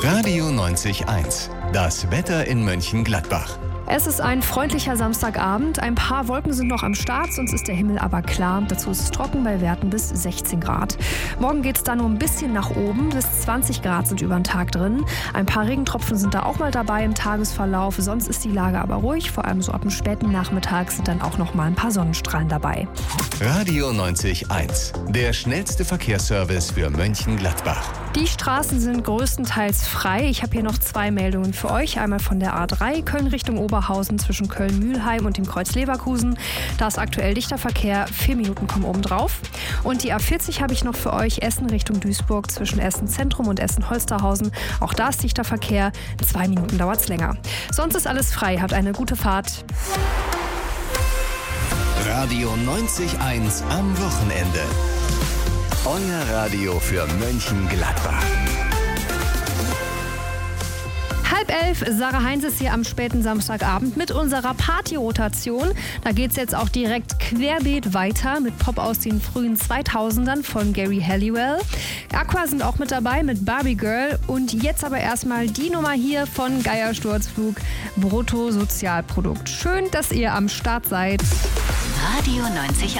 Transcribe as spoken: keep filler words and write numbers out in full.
Radio neunzig eins. Das Wetter in Mönchengladbach. Es ist ein freundlicher Samstagabend. Ein paar Wolken sind noch am Start, sonst ist der Himmel aber klar. Dazu ist es trocken bei Werten bis sechzehn Grad. Morgen geht es dann nur ein bisschen nach oben. Bis zwanzig Grad sind über den Tag drin. Ein paar Regentropfen sind da auch mal dabei im Tagesverlauf. Sonst ist die Lage aber ruhig. Vor allem so ab dem späten Nachmittag sind dann auch noch mal ein paar Sonnenstrahlen dabei. Radio neunzig eins. Der schnellste Verkehrsservice für Mönchengladbach. Die Straßen sind größtenteils frei. Ich habe hier noch zwei Meldungen für euch. Einmal von der A drei, Köln Richtung Oberhausen zwischen Köln-Mühlheim und dem Kreuz Leverkusen. Da ist aktuell dichter Verkehr, vier Minuten kommen oben drauf. Und die A vierzig habe ich noch für euch, Essen Richtung Duisburg zwischen Essen Zentrum und Essen Holsterhausen. Auch da ist dichter Verkehr, zwei Minuten dauert es länger. Sonst ist alles frei, habt eine gute Fahrt. Radio neunzig eins am Wochenende. Euer Radio für Mönchengladbach. Halb elf, Sarah Heinz ist hier am späten Samstagabend mit unserer Party-Rotation. Da geht es jetzt auch direkt querbeet weiter mit Pop aus den frühen zweitausendern von Gary Halliwell. Aqua sind auch mit dabei mit Barbie Girl. Und jetzt aber erstmal die Nummer hier von Geier Sturzflug, Bruttosozialprodukt. Schön, dass ihr am Start seid. Radio neunzig